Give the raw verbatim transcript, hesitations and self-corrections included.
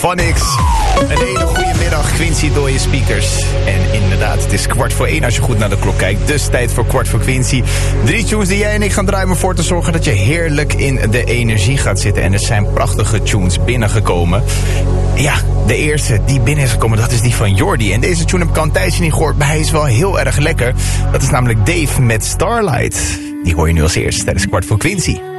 Phonics. Een hele goede middag, Quincy door je speakers. En inderdaad, het is kwart voor één als je goed naar de klok kijkt. Dus tijd voor kwart voor Quincy. Drie tunes die jij en ik gaan draaien om ervoor te zorgen dat je heerlijk in de energie gaat zitten. En er zijn prachtige tunes binnengekomen. Ja, de eerste die binnen is gekomen, dat is die van Jordi. En deze tune heb ik al een tijdje niet gehoord, maar hij is wel heel erg lekker. Dat is namelijk Dave met Starlight. Die hoor je nu als eerst tijdens kwart voor Quincy.